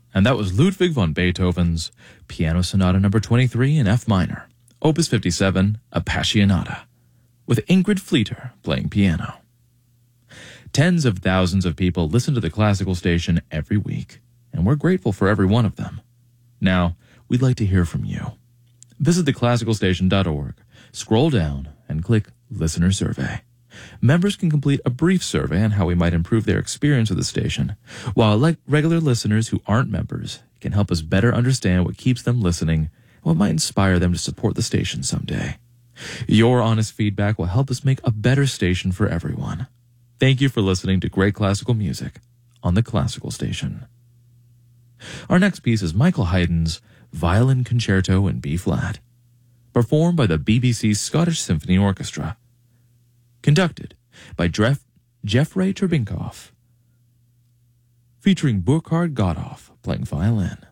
And that was Ludwig van Beethoven's Piano Sonata No. 23 in F minor, Opus 57, Appassionata, with Ingrid Fleeter playing piano. Tens of thousands of people listen to the classical station every week, and we're grateful for every one of them. Now, we'd like to hear from you. Visit theclassicalstation.org, scroll down, and click Listener Survey. Members can complete a brief survey on how we might improve their experience of the station, while regular listeners who aren't members can help us better understand what keeps them listening and what might inspire them to support the station someday. Your honest feedback will help us make a better station for everyone. Thank you for listening to great classical music on the Classical Station. Our next piece is Michael Haydn's Violin Concerto in B-flat, performed by the BBC Scottish Symphony Orchestra, conducted by Jeffrey Turbinkoff, featuring Burkhard Gotthoff playing violin.